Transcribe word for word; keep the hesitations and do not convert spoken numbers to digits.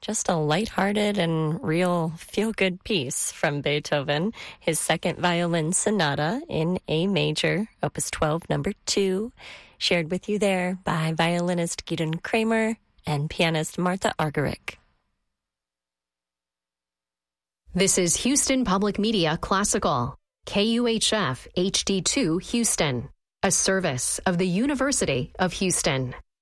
just a lighthearted and real feel-good piece from Beethoven, his second violin sonata in A major, Opus twelve, number two, shared with you there by violinist Gidon Kramer and pianist Martha Argerich. This is Houston Public Media Classical, K U H F H D two Houston, a service of the University of Houston.